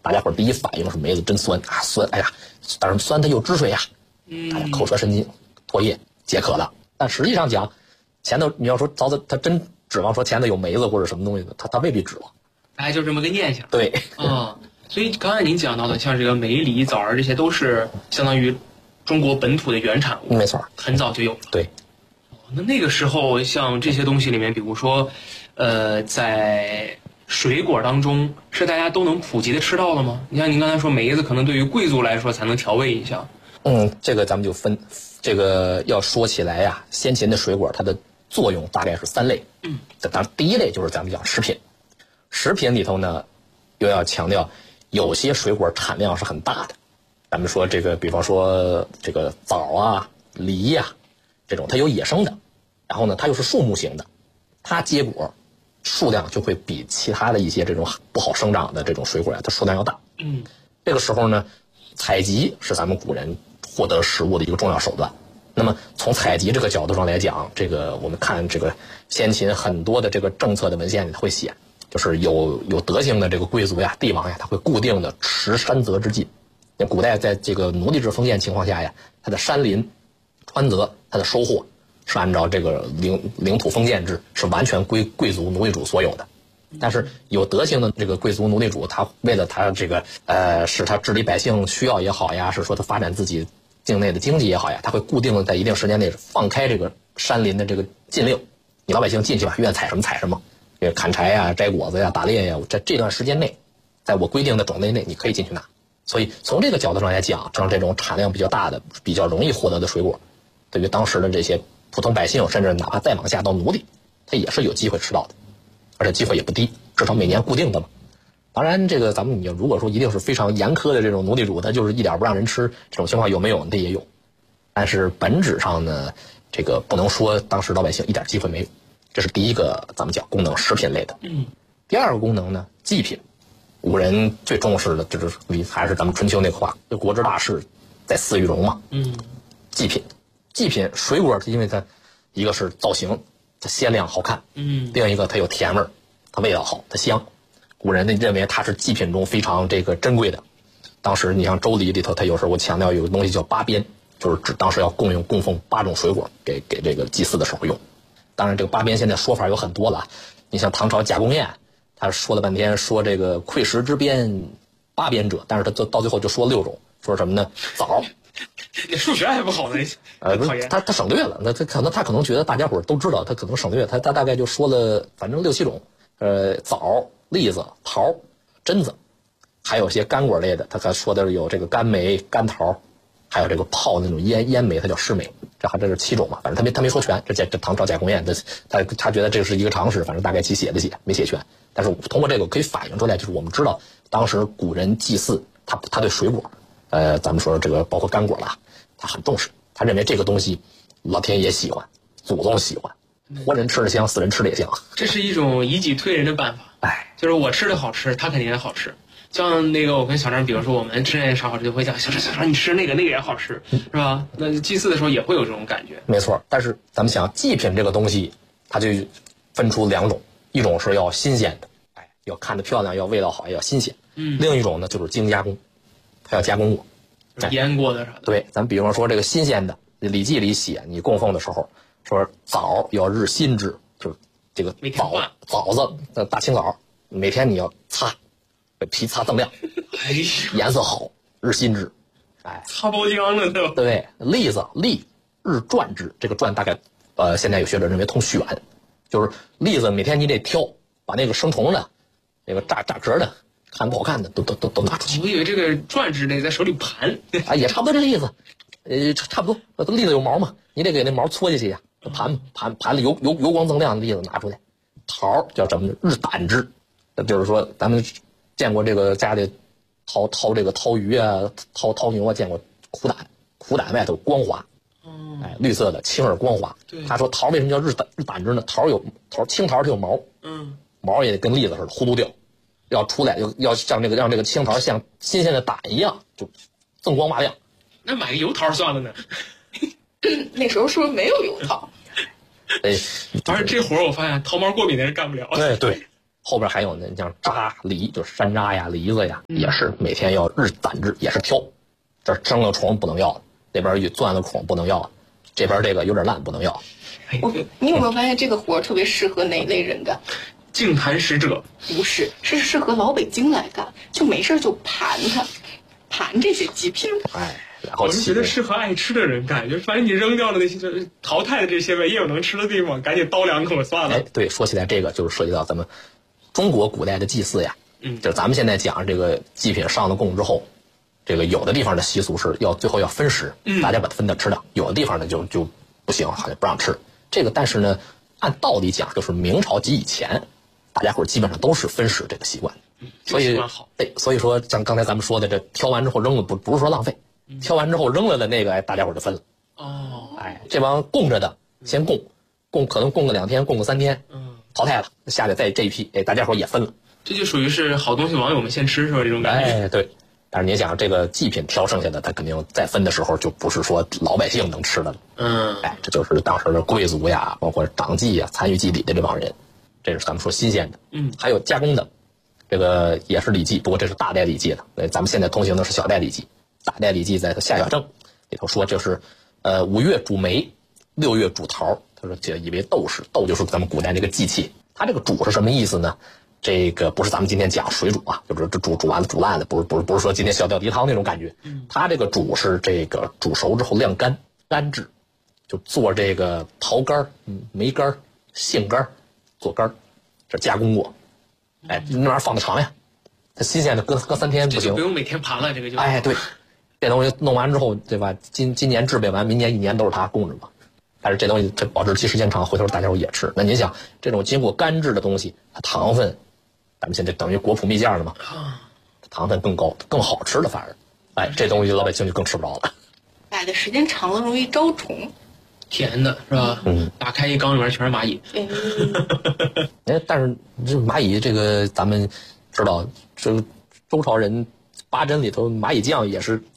大家伙第一反应是梅子真酸啊，酸，哎呀，但是酸它有汁水呀，大家口舌神经唾液解渴了。但实际上讲，前头你要说枣子，它真指望说前头有梅子或者什么东西的，它未必指望。 哎，就这么个念想。 对， 所以刚才您讲到的，像这个梅、梨、枣儿这些，都是相当于中国本土的原产物， 没错， 很早就有了。 对。 那个时候，像这些东西里面，比如说，在水果当中，是大家都能普及的吃到了吗？你像您刚才说梅子，可能对于贵族来说才能调味一下。 这个咱们就分，这个要说起来呀，先秦的水果它的作用大概是3类。当然第一类就是咱们讲食品，食品里头呢，又要强调有些水果产量是很大的。咱们说这个，比方说这个枣啊、梨呀，这种它有野生的，然后呢，它又是树木型的，它结果数量就会比其他的一些这种不好生长的这种水果呀，它数量要大。这个时候呢，采集是咱们古人获得食物的一个重要手段。那么从采集这个角度上来讲，这个我们看这个先秦很多的这个政策的文献里会写，就是有德行的这个贵族呀、帝王呀，他会固定的持山泽之禁。那古代在这个奴隶制封建情况下呀，它的山林、川泽，它的收获是按照这个领土封建制，是完全归贵族奴隶主所有的。但是有德行的这个贵族奴隶主，他为了他这个使他治理百姓需要也好呀，是说他发展自己境内的经济也好呀，他会固定的在一定时间内放开这个山林的这个禁令，你老百姓进去吧，愿采什么采什么，砍柴呀、摘果子呀、打猎呀，这段时间内，在我规定的种类内，你可以进去拿。所以从这个角度上来讲，像这种产量比较大的、比较容易获得的水果，对于当时的这些普通百姓，甚至哪怕再往下到奴隶，他也是有机会吃到的，而且机会也不低，至少每年固定的嘛。当然，这个咱们你如果说一定是非常严苛的这种奴隶主，他就是一点不让人吃，这种情况有没有？这也有。但是本质上呢，这个不能说当时老百姓一点机会没有。这是第一个咱们讲功能，食品类的。第二个功能呢，祭品。古人最重视的，就是还是咱们春秋那个话，这国之大事，在祀与戎嘛。祭品，水果因为它一个是造型，它鲜亮好看，另一个它有甜味儿，它味道好，它香。古人认为它是祭品中非常这个珍贵的。当时你像《周礼》里头，它有时候我强调有个东西叫8边，就是指当时要供奉8种水果给这个祭祀的时候用。当然，这个8边现在说法有很多了。你像唐朝贾公彦，他说了半天说这个馈食之边8边者，但是他到最后就说6种，说什么呢？枣。 你数学还不好呢？ 他省略了，那他可能觉得大家伙都知道，他可能省略，他大概就说了反正6、7种，枣、栗子、桃、榛子，还有些干果类的，他说的有这个干梅、干桃，还有这个泡那种烟梅，它叫湿梅，这是7种嘛，反正他没说全，这唐朝贾公彦他觉得这是一个常识，反正大概其写的写没写全，但是通过这个可以反映出来，就是我们知道当时古人祭祀，他对水果，咱们说这个包括干果啦，他很重视，他认为这个东西老天爷喜欢，祖宗喜欢，活人吃的香，死人吃的也香。 这是一种以己推人的办法。就是我吃的好吃，他肯定也好吃。像那个我跟小张，比如说我们吃那啥好吃，就会讲小张你吃那个也好吃，是吧？那祭祀的时候也会有这种感觉。 没错，但是咱们想祭品这个东西，它就分出2种，一种是要新鲜的，要看着漂亮，要味道好，也要新鲜。另一种呢就是精加工，它要加工过， 腌过的啥的。对， 咱比方说这个新鲜的，《礼记》里写，你供奉的时候说枣要日新之，就是这个枣子大青枣，每天你要擦，把皮擦锃亮，颜色好，日新之， 擦包浆了都。 对，栗子日转之，这个转大概现在有学者认为通选，就是栗子每天你得挑，把那个生虫的，那个炸壳的，看不好看的都拿出去。 我以为这个转之得在手里盘， 也差不多这个意思，差不多。栗子有毛嘛，你得给那毛搓进去呀，盘了油光锃亮的栗子拿出来。桃叫什么呢？日胆之，就是说咱们见过这个家里掏这个掏鱼啊、掏牛啊，见过苦胆外头光滑，绿色的青而光滑。他说桃为什么叫日胆之呢？青桃它有毛，毛也跟栗子似的，呼嘟掉，要出来要像这个让这个青桃像新鲜的胆一样，就锃光瓦亮。 那买个油桃算了呢？ 那时候是不是没有油桃？ 而且这活我发现桃毛过敏的人干不了。 对， 后边还有呢，像渣梨，就是山楂呀、梨子呀，也是每天要日攒日，也是挑。这生了虫不能要，那边有钻了孔不能要，这边这个有点烂不能要。 你有没有发现这个活儿特别适合哪一类人干？ 净坛使者不是，是适合老北京来干，就没事就盘这些祭品。 哎，然后我是觉得适合爱吃的人干，就是反正你扔掉了那些，就是淘汰的这些呗，也有能吃的地方，赶紧叨两口算了。 哎，对，说起来这个就是涉及到咱们中国古代的祭祀呀，就是咱们现在讲这个祭品上了供之后，这个有的地方的习俗是要最后要分食，大家把它分着吃掉；有的地方呢就不行，好像不让吃。这个但是呢，按道理讲，就是明朝及以前，大家伙基本上都是分食这个习惯。所以，对，所以说像刚才咱们说的，这挑完之后扔了，不是说浪费，挑完之后扔了的那个，哎，大家伙就分了。 哦， 哎，这帮供着的先供可能供个2天，供个3天，淘汰了，下来再这一批，哎，大家伙也分了。 这就属于是好东西网友们先吃是吧？这种感觉。 哎，对。但是你想，这个祭品挑剩下的，他肯定再分的时候就不是说老百姓能吃的了。哎，这就是当时的贵族呀，包括长祭呀，参与祭礼的这帮人，这是咱们说新鲜的。还有加工的，这个也是礼记，不过这是大代礼记的。咱们现在通行的是小代礼记。大代礼记在夏小正里头说，就是5月煮梅，6月煮桃。他说这以为豆是豆，就是咱们古代这个祭器。它这个煮是什么意思呢？这个不是咱们今天讲水煮啊，就是这煮完了煮烂了，不是说今天小吊蹄汤那种感觉。它这个煮是这个煮熟之后晾干制，就做这个桃干、梅干、杏干做干，这加工过。哎，那玩意儿放得长呀，它新鲜的搁3天不行， 不用每天盘了，这个就。 哎，对，这东西弄完之后，对吧？今年制备完，明年1年都是它供着嘛。但是这东西它保质期时间长，回头大家伙也吃。那您想，这种经过干制的东西，它糖分，咱们现在等于国普蜜饯了嘛，糖分更高，更好吃了反而。哎，这东西老百姓就更吃不着了。 摆的时间长了容易招虫。 甜的是吧？打开一缸里面全是蚂蚁。 哎，但是这蚂蚁这个咱们知道，这个周朝人8珍里头蚂蚁酱也是，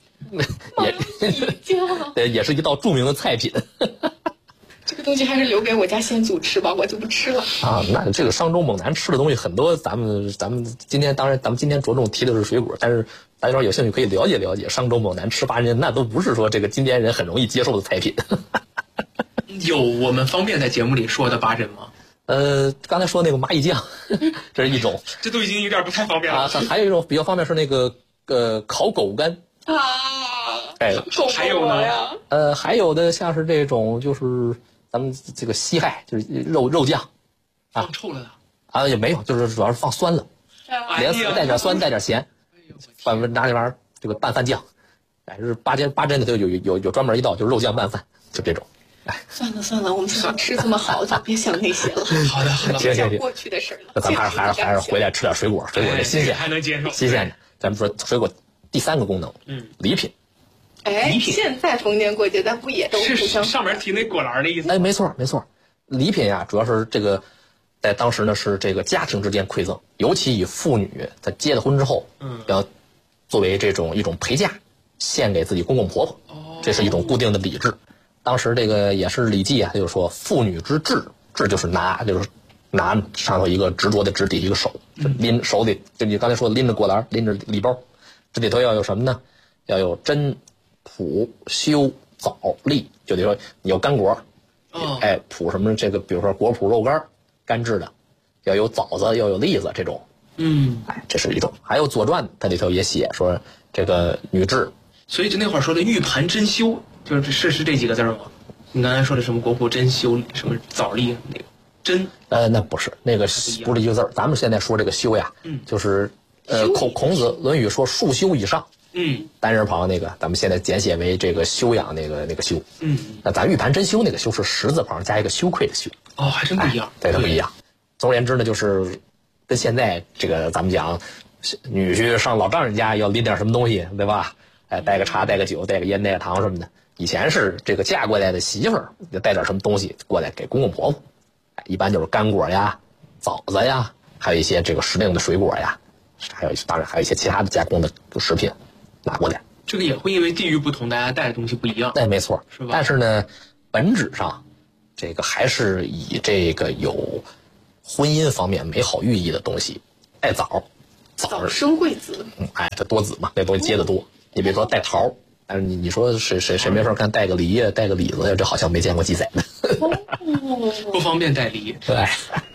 对，也是一道著名的菜品。 这个东西还是留给我家先祖吃吧，我就不吃了。 啊，那这个商周猛男吃的东西很多，咱们今天当然咱们今天着重提的是水果，但是大家有兴趣可以了解商周猛男吃8珍，那都不是说这个今天人很容易接受的菜品。 有我们方便在节目里说的8珍吗？ 刚才说那个蚂蚁酱，这是一种， 这都已经有点不太方便了。 还有一种比较方便是那个烤狗肝啊， 哎， 还有呢？ 还有的像是这种就是咱们这个西亥，就是肉酱，啊， 放臭了的啊也没有，就是主要是放酸了，连带点酸带点咸，拿这玩意儿这个拌饭酱，哎，是8珍的都有专门一道就是肉酱拌饭，就这种。 算了，我们想吃这么好，就别想那些了。 好的， 行， 过去的事了。 那咱们还是回来吃点水果，水果这新鲜还能接受， 新鲜的。咱们说水果第3个功能，礼品。 哎，现在逢年过节咱不也都互相上面提那果篮的意思？ 哎，没错。礼品呀，主要是这个，在当时呢是这个家庭之间馈赠，尤其以妇女在结了婚之后，要作为一种陪嫁，献给自己公公婆婆，这是一种固定的礼制。当时这个也是《礼记》啊，就是说妇女之雉就是拿上头一个执着的纸底一个手，拎手里就你刚才说的拎着果篮，拎着礼包，这里头要有什么呢？要有榛、朴、修、枣、栗，就得说有干果，哎，朴什么这个，比如说果脯肉干，干制的，要有枣子，要有栗子这种，哎，这是一种。还有《左传》它里头也写说这个女制， 所以就那会儿说的玉盘珍羞。就是这几个字吗？你刚才说的什么果脯珍羞，什么枣栗那个珍？ 那不是那个不是一个字儿。咱们现在说这个羞呀，就是孔子《论语》说数修以上，单人旁那个，咱们现在简写为这个修养那个修，那咱玉盘珍羞那个羞是10字旁加一个羞愧的羞。 哦，还真不一样。 对，它不一样。总而言之呢，就是跟现在这个咱们讲，女婿上老丈人家要拎点什么东西，对吧？哎，带个茶，带个酒，带个烟，带个糖什么的。以前是这个嫁过来的媳妇儿，就带点什么东西过来给公公婆婆，一般就是干果呀、枣子呀，还有一些这个时令的水果呀，当然还有一些其他的加工的食品拿过来。 这个也会因为地域不同，大家带的东西不一样。 哎，没错， 是吧？ 但是呢，本质上这个还是以这个有婚姻方面美好寓意的东西，带枣， 早生贵子。 它多子嘛，那东西结得多。你别说带桃，但是你说谁没事看带个梨呀，带个李子呀，这好像没见过记载的。 不方便带梨。 对。